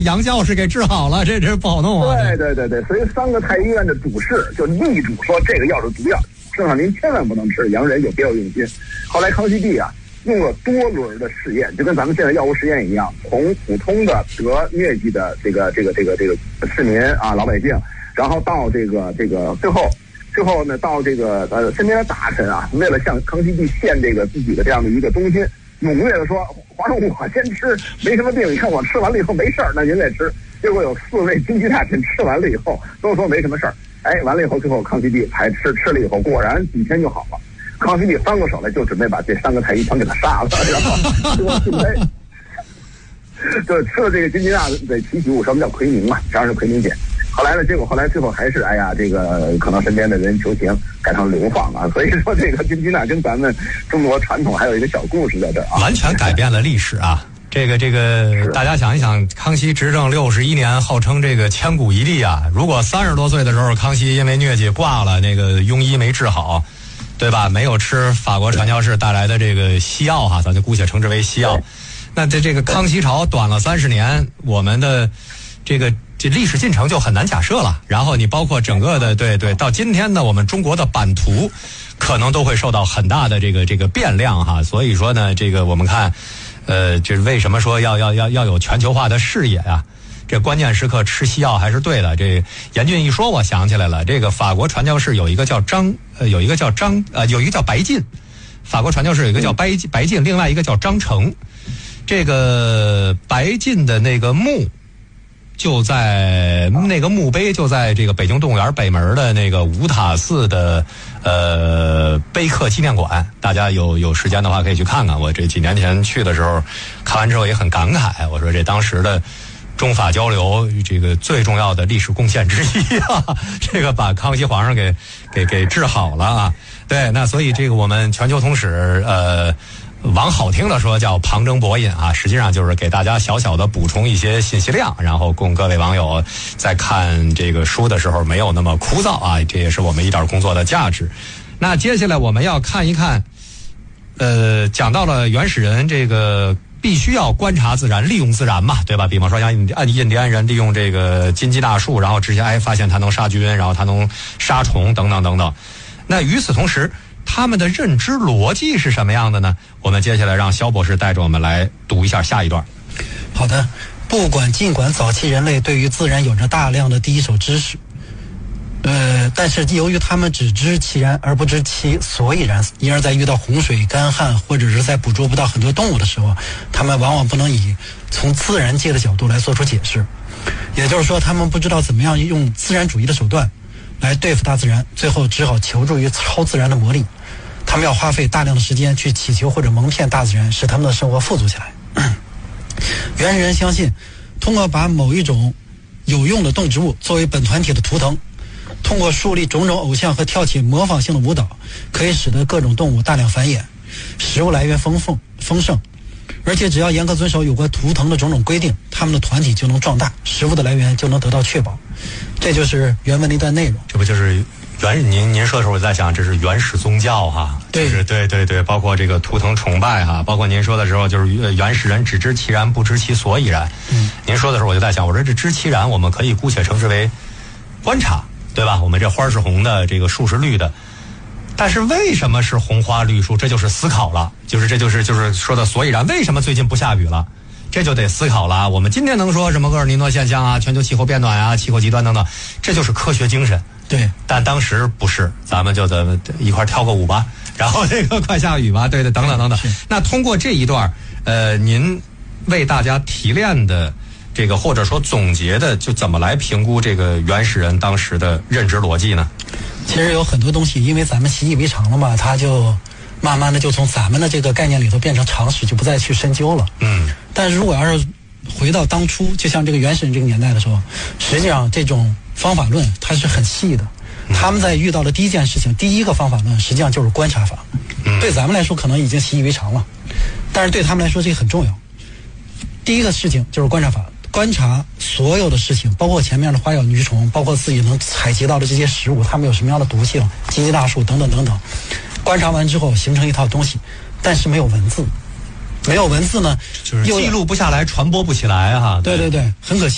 杨教士给治好了，这不好弄啊。 对，所以3个太医院的主事就力主说这个药是毒药，圣上您千万不能吃，洋人有别有用心。后来康熙帝啊用了多轮的试验，就跟咱们现在药物实验一样，从普通的得疟疾的这个市民啊老百姓，然后到这个最后呢到这个身边的大臣啊，为了向康熙帝献这个自己的这样的一个忠心，踊跃的说皇上我先吃，没什么病，你看我吃完了以后没事儿，那您再吃。结果有4位军机大臣吃完了以后都说没什么事儿，完了以后最后康熙帝才吃了以后，果然几天就好了。康熙帝翻过手来就准备把这3个太医全给他杀了，然后就吃了这个金鸡纳的提取物，什么叫奎宁嘛，实际上是奎宁碱。后来呢，结果最后还是这个可能身边的人求情改成流放啊，所以说这个金鸡纳跟咱们中国传统还有一个小故事在这儿啊， 完全改变了历史啊。这个大家想一想，康熙执政61年，号称这个千古一帝啊。如果30多岁的时候，康熙因为疟疾挂了，那个庸医没治好，对吧？没有吃法国传教士带来的这个西药哈，咱就姑且称之为西药。那这个康熙朝短了30年，我们的这历史进程就很难假设了。然后你包括整个的对，到今天呢，我们中国的版图可能都会受到很大的这个变量哈。所以说呢，这个我们看。这是为什么说要有全球化的视野啊？这关键时刻吃西药还是对的。这严峻一说，我想起来了，这个法国传教士有一个叫白晋，法国传教士有一个叫白晋，另外一个叫张成。这个白晋的那个墓就在那个墓碑就在这个北京动物园北门的那个五塔寺的碑刻纪念馆，大家有时间的话可以去看看。我这几年前去的时候，看完之后也很感慨，我说这当时的中法交流这个最重要的历史贡献之一啊，这个把康熙皇上给治好了啊。对，那所以这个我们全球通史往好听的说叫旁征博引啊，实际上就是给大家小小的补充一些信息量，然后供各位网友在看这个书的时候没有那么枯燥啊，这也是我们一点工作的价值。那接下来我们要看一看，讲到了原始人这个必须要观察自然，利用自然嘛，对吧？比方说像印第安人利用这个金鸡纳树，然后直接发现它能杀菌，然后它能杀虫等等等等。那与此同时，他们的认知逻辑是什么样的呢？我们接下来让肖博士带着我们来读一下下一段。 好的，尽管早期人类对于自然有着大量的第一手知识，但是由于他们只知其然而不知其所以然，因而在遇到洪水、干旱或者是在捕捉不到很多动物的时候，他们往往不能以从自然界的角度来做出解释。也就是说，他们不知道怎么样用自然主义的手段来对付大自然，最后只好求助于超自然的魔力。他们要花费大量的时间去祈求或者蒙骗大自然，使他们的生活富足起来。原始人相信，通过把某一种有用的动植物作为本团体的图腾，通过树立种种偶像和跳起模仿性的舞蹈，可以使得各种动物大量繁衍，食物来源丰盛，而且只要严格遵守有关图腾的种种规定，他们的团体就能壮大，食物的来源就能得到确保。这就是原文的一段内容。 这不就是您说的时候，我在想，这是原始宗教哈， 对， 就是对，包括这个图腾崇拜哈，包括您说的时候，就是原始人只知其然，不知其所以然。您说的时候，我就在想，我说这知其然，我们可以姑且称之为观察，对吧？我们这花是红的，这个树是绿的，但是为什么是红花绿树？这就是思考了，就是说的所以然。为什么最近不下雨了？这就得思考了。我们今天能说什么厄尔尼诺现象啊、全球气候变暖啊、气候极端等等，这就是科学精神。 对， 但当时不是，咱们一块跳个舞吧，然后这个快下雨吧，对，等等。那通过这一段，您为大家提炼的这个或者说总结的，就怎么来评估这个原始人当时的认知逻辑呢？ 其实有很多东西，因为咱们习以为常了嘛，它就慢慢的就从咱们的这个概念里头变成常识，就不再去深究了。但是如果要是回到当初，就像这个原始人这个年代的时候，实际上这种方法论它是很细的。他们在遇到的第一件事情，第一个方法论实际上就是观察法。对咱们来说可能已经习以为常了，但是对他们来说这个很重要。第一个事情就是观察法，观察所有的事情，包括前面的花鸟鱼虫，包括自己能采集到的这些食物，它们有什么样的毒性，金鸡纳树等等等等。观察完之后形成一套东西，但是没有文字。没有文字呢， 就是记录不下来，传播不起来哈。 对，很可惜。